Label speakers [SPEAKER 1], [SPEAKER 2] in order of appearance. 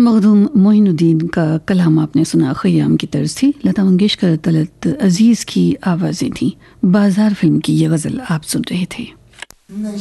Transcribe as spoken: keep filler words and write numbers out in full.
[SPEAKER 1] मखदूम मोइनुद्दीन का कलाम आपने सुना, ख़याम की तर्ज थी। लता मंगेशकर, तलत अजीज़ की आवाज़ें थी। बाज़ार फिल्म की ये गज़ल आप सुन रहे थे।